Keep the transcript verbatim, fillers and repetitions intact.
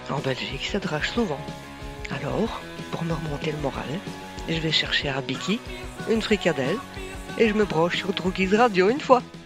En Belgique, ça drache souvent. Alors, pour me remonter le moral, je vais chercher à Biki, une fricadelle, et je me broche sur Droogies Radio une fois.